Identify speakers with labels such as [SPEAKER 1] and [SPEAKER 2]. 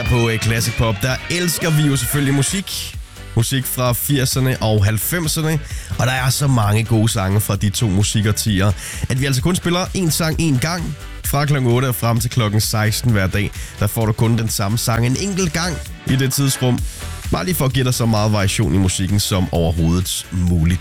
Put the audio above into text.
[SPEAKER 1] på Classic Pop, der elsker vi jo selvfølgelig musik. Musik fra 80'erne og 90'erne. Og der er så mange gode sange fra de to musikårtier, at vi altså kun spiller en sang en gang. Fra kl. 8 og frem til kl. 16 hver dag, der får du kun den samme sang en enkelt gang i det tidsrum. Bare lige for at give dig så meget variation i musikken som overhovedet muligt.